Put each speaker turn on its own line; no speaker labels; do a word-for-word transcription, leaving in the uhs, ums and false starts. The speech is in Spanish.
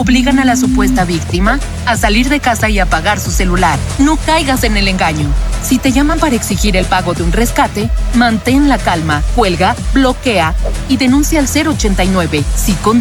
obligan a la supuesta víctima a salir de casa y apagar su celular. No caigas en el engaño. Si te llaman para exigir el pago de un rescate, mantén la calma, cuelga, bloquea y denuncia al cero ochenta y nueve. Si con